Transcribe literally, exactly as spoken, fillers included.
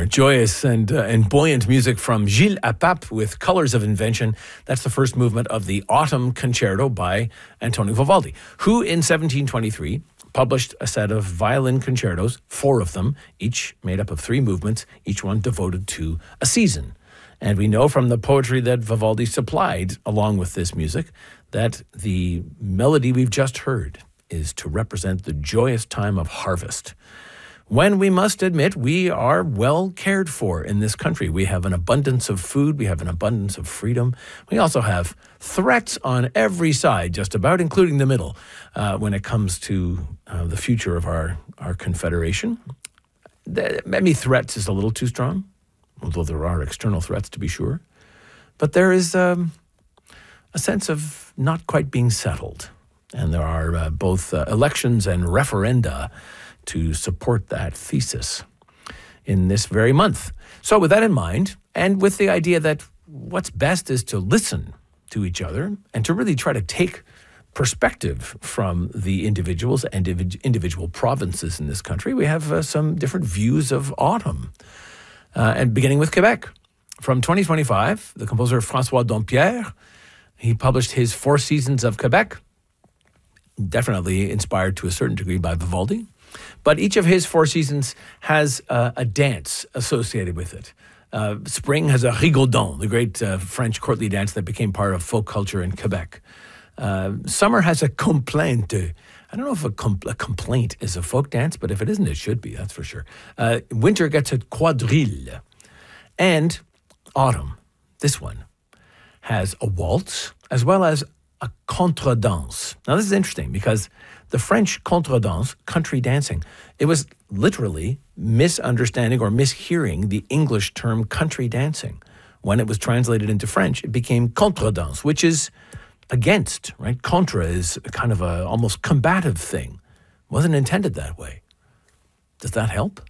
Joyous and uh, and buoyant music from Gilles Apap with Colors of Invention. That's the first movement of the Autumn Concerto by Antonio Vivaldi, who in seventeen twenty-three published a set of violin concertos, four of them, each made up of three movements, each one devoted to a season. And we know from the poetry that Vivaldi supplied along with this music that the melody we've just heard is to represent the joyous time of harvest, when we must admit we are well cared for in this country. We have an abundance of food, we have an abundance of freedom. We also have threats on every side, just about, including the middle, uh, when it comes to uh, the future of our, our confederation. The, maybe threats is a little too strong, although there are external threats to be sure. But there is um, a sense of not quite being settled. And there are uh, both uh, elections and referenda to support that thesis in this very month. So with that in mind, and with the idea that what's best is to listen to each other and to really try to take perspective from the individuals and individual provinces in this country, we have uh, some different views of autumn. Uh, and beginning with Quebec. From twenty twenty-five, the composer François Dompierre, he published his Four Seasons of Quebec, definitely inspired to a certain degree by Vivaldi. But each of his four seasons has uh, a dance associated with it. Uh, spring has a rigodon, the great uh, French courtly dance that became part of folk culture in Quebec. Uh, summer has a complainte. I don't know if a, com- a complaint is a folk dance, but if it isn't, it should be, that's for sure. Uh, winter gets a quadrille. And autumn, this one, has a waltz as well as a contredanse. Now, this is interesting because the French contredanse, country dancing, it was literally misunderstanding or mishearing the English term country dancing. When it was translated into French, it became contredanse, which is against, right? Contra is kind of a almost combative thing. Wasn't intended that way. Does that help?